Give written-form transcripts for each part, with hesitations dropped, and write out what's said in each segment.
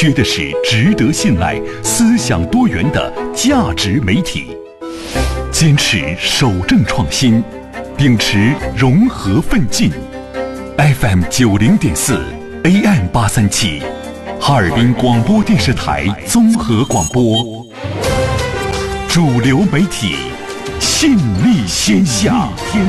缺的是值得信赖、思想多元的价值媒体。坚持守正创新，秉持融合奋进。FM 90.4 AM 837，哈尔滨广播电视台综合广播，主流媒体，信力天下。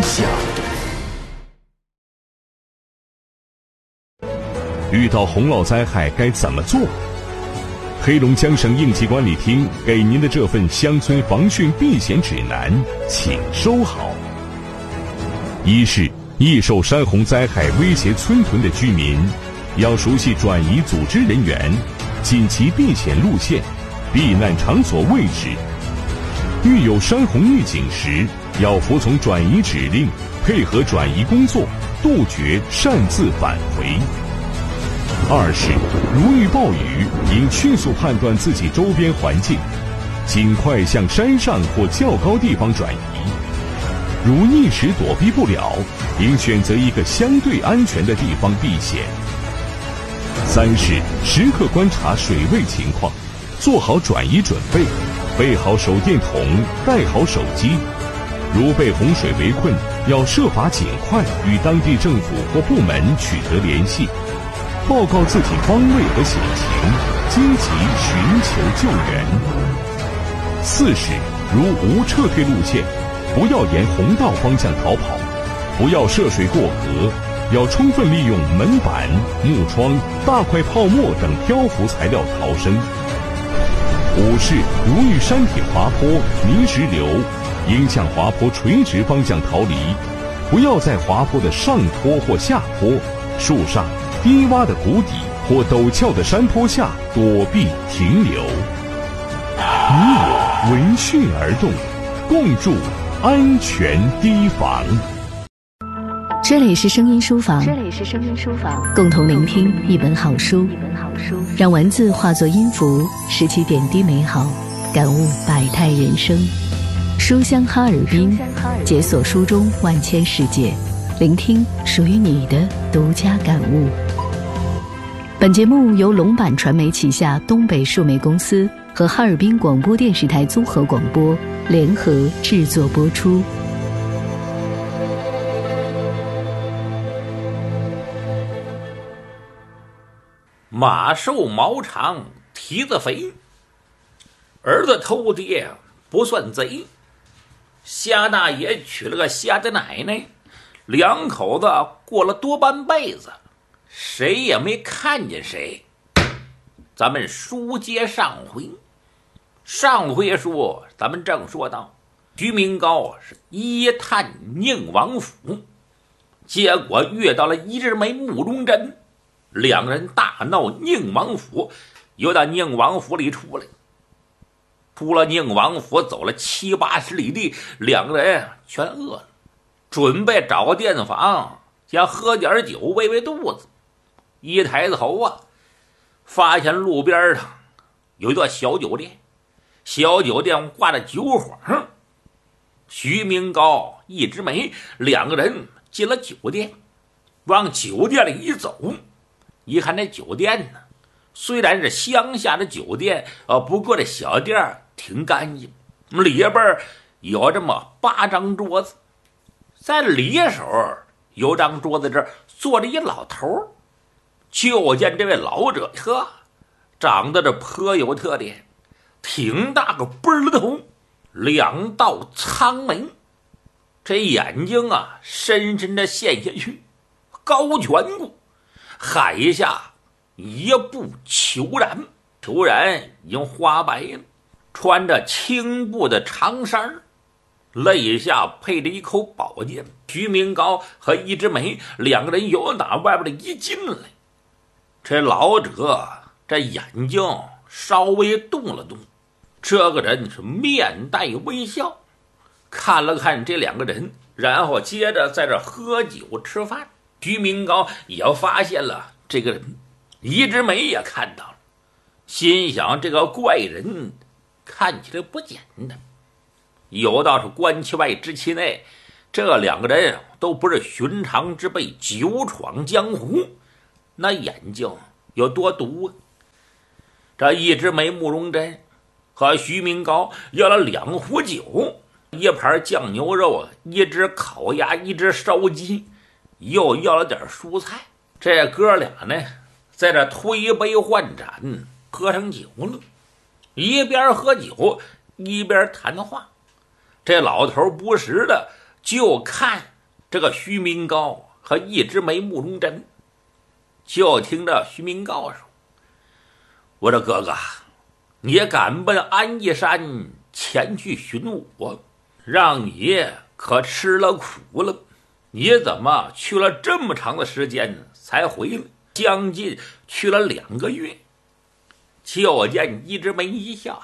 遇到洪涝灾害该怎么做？黑龙江省应急管理厅给您的这份乡村防汛避险指南，请收好。一是易受山洪灾害威胁村屯的居民，要熟悉转移组织人员、紧急避险路线、避难场所位置。遇有山洪预警时，要服从转移指令，配合转移工作，杜绝擅自返回。二是如遇暴雨，应迅速判断自己周边环境，尽快向山上或较高地方转移。如一时躲避不了，应选择一个相对安全的地方避险。三是时刻观察水位情况，做好转移准备，备好手电筒，带好手机。如被洪水围困，要设法尽快与当地政府或部门取得联系，报告自己方位和险情，积极寻求救援。四是如无撤退路线，不要沿洪道方向逃跑，不要涉水过河，要充分利用门板、木窗、大块泡沫等漂浮材料逃生。五是如遇山体滑坡、泥石流，应向滑坡垂直方向逃离，不要在滑坡的上坡或下坡、树上、低洼的谷底或陡峭的山坡下躲避停留。你我闻讯而动，共筑安全堤防。 这里是声音书房，共同聆听一本好书，让文字化作音符，拾起点滴美好，感悟百态人生。书香哈尔滨，解锁书中万千世界，聆听属于你的独家感悟。本节目由龙板传媒旗下东北数媒公司和哈尔滨广播电视台综合广播联合制作播出。 马瘦毛长，蹄子肥，儿子偷爹不算贼。虾大爷娶了个虾的奶奶，两口子过了多半辈子，谁也没看见谁。咱们书接上回，说咱们正说到徐明高是一探宁王府，结果遇到了一日梅慕容珍，两人大闹宁王府，又到宁王府里出来。出了宁王府，走了70-80里地，两个人全饿了，准备找个店房想喝点酒慰慰肚子。一抬头啊，发现路边上有一座小酒店，小酒店挂着酒幌。徐明高、一枝梅两个人进了酒店，往酒店里一走，一看这酒店呢，虽然是乡下的酒店，不过这小店挺干净，里边有这么8张桌子，在里手有张桌子这儿坐着一老头，就见这位老者长得这颇有特点，挺大个奔儿头，2道苍眉，这眼睛啊深深的陷下去，高颧骨，海下一步虬髯已经花白了，穿着青布的长衫，肋下配着一口宝剑。徐明高和一枝梅两个人由打外边的一进来，这老者这眼睛稍微动了动，这个人是面带微笑，看了看这两个人，然后接着在这喝酒吃饭。徐明高也发现了这个人，一枝梅也看到了，心想这个怪人看起来不简单，有道是官其外知其内，这两个人都不是寻常之辈，久闯江湖，那眼睛有多毒啊。 这一枝梅、慕容珍和徐明高要了2壶酒，一盘酱牛肉，一只烤鸭，一只烧鸡，又要了点蔬菜。这哥俩呢，在这推杯换盏，喝上酒了，一边喝酒一边谈话。这老头不时的就看这个徐明高和一枝梅、慕容珍，就听着徐明高说：“我这哥哥，你敢奔安义山前去寻我，让你可吃了苦了。你怎么去了这么长的时间才回来？将近去了2个月。”就见一枝梅一笑：“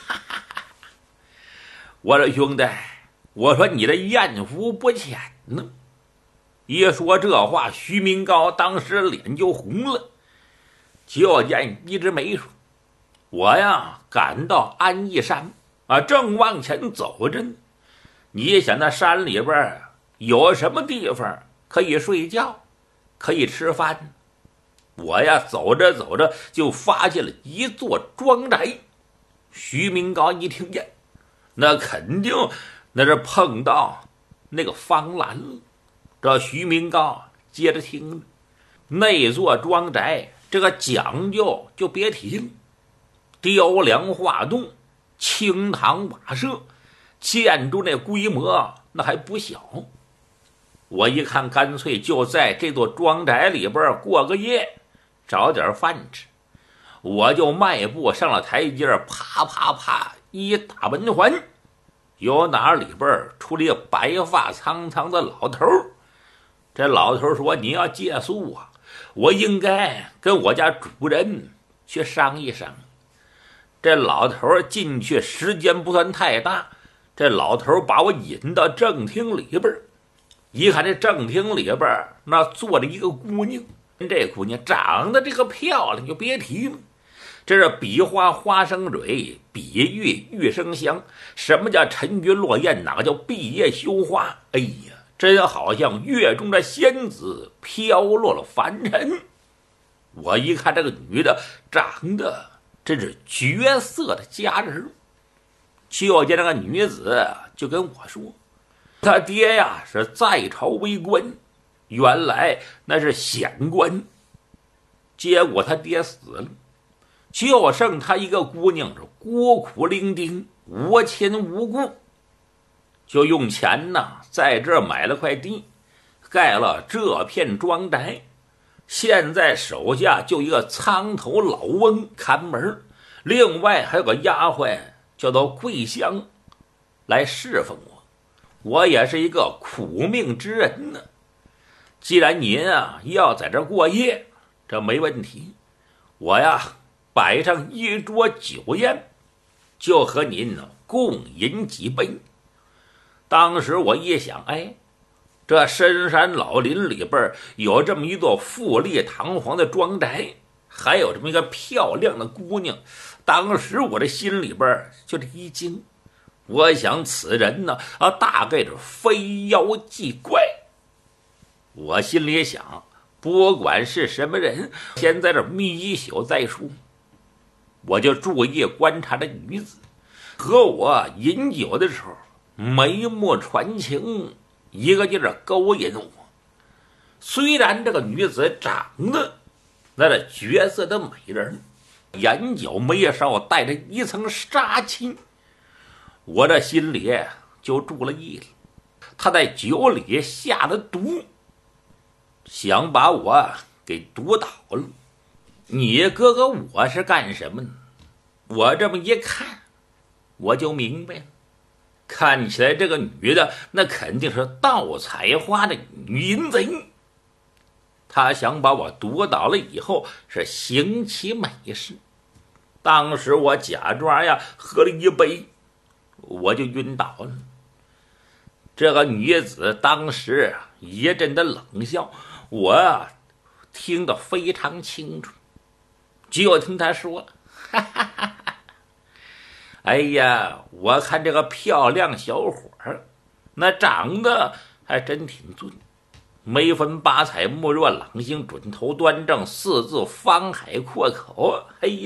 我说兄弟，我说你的艳福不浅呢。”一说这话，徐明高当时脸就红了。就见一枝梅说：“我呀，赶到安义山啊，正往前走着呢。你想那山里边有什么地方可以睡觉，可以吃饭？我呀，走着走着就发现了一座庄宅。”徐明高一听见，那肯定那是碰到那个方兰了。这徐明高接着听，那座庄宅这个讲究就别提了，雕梁画栋，青堂瓦舍，建筑那规模那还不小。我一看，干脆就在这座庄宅里边过个夜，找点饭吃。我就迈步上了台阶，啪啪啪一打门环，由哪里边出了一个白发苍苍的老头。这老头说：“你要借宿啊，我应该跟我家主人去商议商议。”这老头进去时间不算太大，这老头把我引到正厅里边，一看这正厅里边那坐着一个姑娘，这姑娘长得这个漂亮就别提了，这是比花花生蕊，比喻玉生香。什么叫沉鱼落雁，哪个叫闭月羞花？哎呀，真好像月中的仙子飘落了凡尘。我一看这个女的长得真是绝色的佳人，就见那个女子就跟我说，他爹呀是在朝为官，原来那是显官，结果他爹死了，就剩他一个姑娘是孤苦伶仃，无亲无故，就用钱呢在这儿买了块地，盖了这片庄宅。现在手下就一个苍头老翁看门，另外还有个丫鬟叫做桂香来侍奉我。我也是一个苦命之人呢。既然您啊要在这儿过夜，这没问题，我呀摆上一桌酒宴，就和您呢共饮几杯。当时我一想，哎，这深山老林里边有这么一座富丽堂皇的庄宅，还有这么一个漂亮的姑娘，当时我这心里边就这一惊，我想此人呢大概是非妖即怪。我心里想，不管是什么人，先在这眯一宿再说。我就注意观察这女子，和我饮酒的时候眉目传情，一个劲儿勾引我。虽然这个女子长得那是绝色的美人，眼角眉梢带着一层杀气，我这心里就注了意了。她在酒里下了毒，想把我给毒倒了。你哥哥我是干什么呢？我这么一看，我就明白了，看起来这个女的那肯定是盗采花的女淫贼。她想把我毒倒了以后是行其美事。当时我假装呀喝了一杯，我就晕倒了。这个女子当时一阵的冷笑，我听得非常清楚，就听她说，哈哈哈哈，哎呀，我看这个漂亮小伙儿，那长得还真挺俊，眉分八彩，目若朗星，准头端正，四字方海阔口，哎呀。